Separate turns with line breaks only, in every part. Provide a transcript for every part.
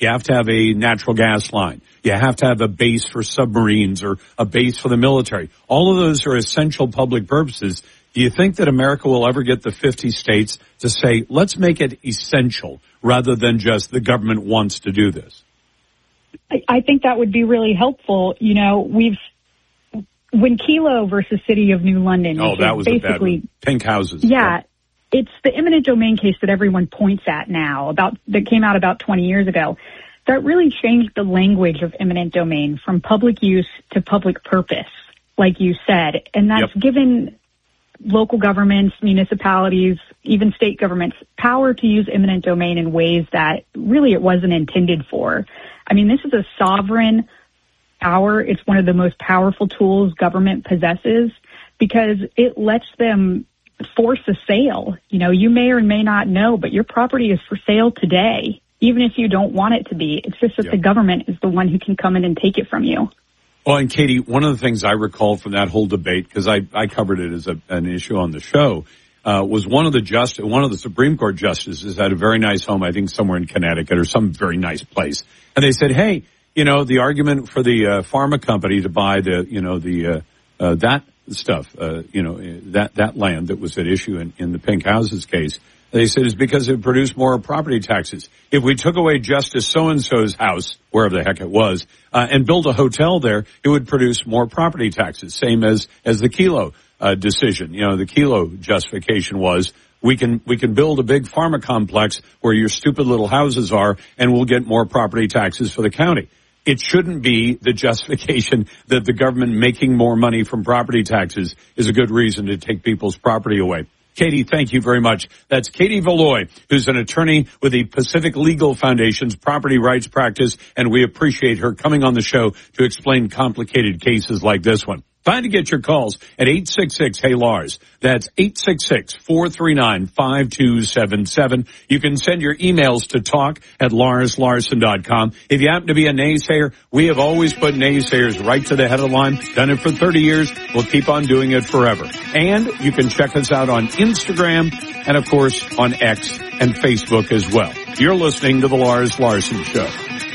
You have to have a natural gas line. You have to have a base for submarines or a base for the military. All of those are essential public purposes. Do you think that America will ever get the 50 states to say, let's make it essential rather than just the government wants to do this?
I think that would be really helpful. You know, when Kelo versus City of New London.
Oh, that was basically a bad one. Pink houses.
Yeah. It's the eminent domain case that everyone points at now that came out about 20 years ago. That really changed the language of eminent domain from public use to public purpose, like you said. And that's given local governments, municipalities, even state governments power to use eminent domain in ways that really it wasn't intended for. I mean, this is a sovereign power. It's one of the most powerful tools government possesses because it lets them force a sale. You know, you may or may not know, but your property is for sale today, even if you don't want it to be. It's just that the government is the one who can come in and take it from you.
Well, and Katie, one of the things I recall from that whole debate, because I covered it as an issue on the show, was one of the Supreme Court justices had a very nice home, I think somewhere in Connecticut or some very nice place. And they said, hey, you know, the argument for the pharma company to buy that stuff, that land that was at issue in the Pink Houses case, they said is because it produced more property taxes. If we took away Justice so-and-so's house, wherever the heck it was, and built a hotel there, it would produce more property taxes, same as the Kelo decision. You know, the Kelo justification was we can build a big pharma complex where your stupid little houses are, and we'll get more property taxes for the county. It shouldn't be the justification that the government making more money from property taxes is a good reason to take people's property away. Katie, thank you very much. That's Katie Valoy, who's an attorney with the Pacific Legal Foundation's property rights practice, and we appreciate her coming on the show to explain complicated cases like this one. Fine to get your calls at 866-HEY-LARS. That's 866-439-5277. You can send your emails to talk@LarsLarson.com. If you happen to be a naysayer, we have always put naysayers right to the head of the line. Done it for 30 years. We'll keep on doing it forever. And you can check us out on Instagram and, of course, on X and Facebook as well. You're listening to The Lars Larson Show.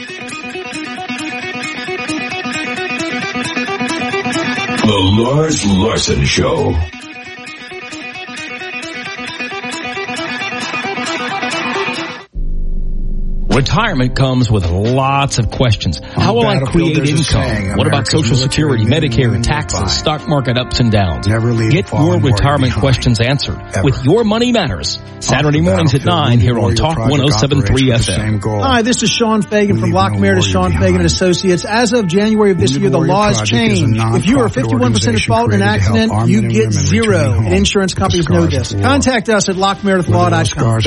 The Lars Larson Show.
Retirement comes with lots of questions. How will I create income? What about Social Security, Medicare, taxes, stock market ups and downs? Get your retirement questions answered with Your Money Matters. Saturday mornings at 9 here on Talk 107.3 FM.
Hi, this is Sean Fagan from Lockmeyer to Sean Fagan & Associates. As of January of this year, the laws changed. If you are 51% at fault in an accident, you get zero. And insurance companies know this. Contact us at lockmeyerwithlaw.com.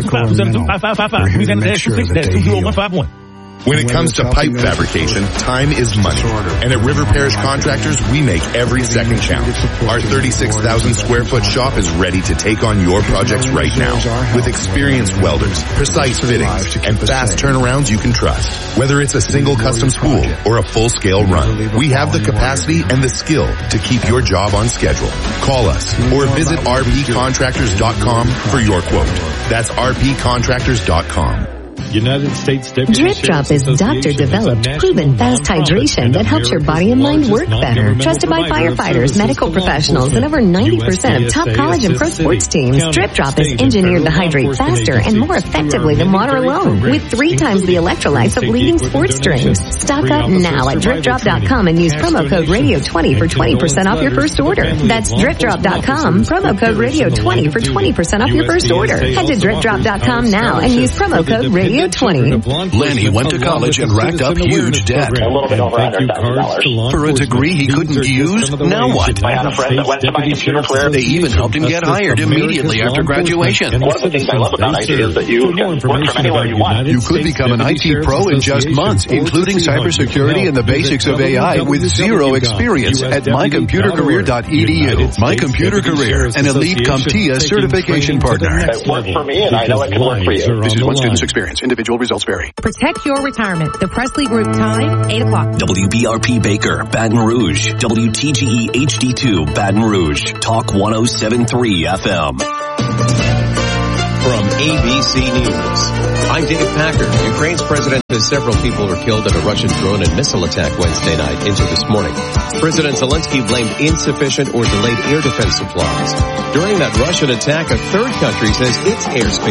When it comes to pipe fabrication, time is money. And at River Parish Contractors, we make every second count. Our 36,000 square foot shop is ready to take on your projects right now. With experienced welders, precise fittings, and fast turnarounds you can trust. Whether it's a single custom spool or a full-scale run, we have the capacity and the skill to keep your job on schedule. Call us or visit rpcontractors.com for your quote. That's rpcontractors.com.
United States
Drip Drop is doctor-developed, proven fast hydration that helps your body and mind work better. Trusted by firefighters, medical professionals, and over 90% of top college and pro sports teams, Drip Drop is engineered to hydrate faster and more effectively than water alone, with 3 times the electrolytes of leading sports drinks. Stock up now at DripDrop.com and use promo code Radio20 for 20% off your first order. That's DripDrop.com, promo code Radio20 for 20% off your first order. Head to DripDrop.com now and use promo code Radio20.
Lenny went to college and racked up huge debt.
A little bit over $100,000.
For a degree he couldn't use? Now what?
I had a friend that went to my computer career.
They even helped him get hired immediately after graduation.
One of the things I love about IT is that you can work from anywhere you want.
You could become an IT pro in just months, including cybersecurity and the basics of AI with zero experience at mycomputercareer.edu. My Computer Career, an elite CompTIA certification partner.
It worked for me, and I know it can work for you.
This is what students experience. Individual results vary.
Protect your retirement. The Presley Group time, 8 o'clock.
WBRP Baker, Baton Rouge. WTGE HD2, Baton Rouge. Talk 107.3 FM.
from ABC News. I'm Dave Packer. Ukraine's president says several people were killed in a Russian drone and missile attack Wednesday night into this morning. President Zelensky blamed insufficient or delayed air defense supplies. During that Russian attack, a third country says its airspace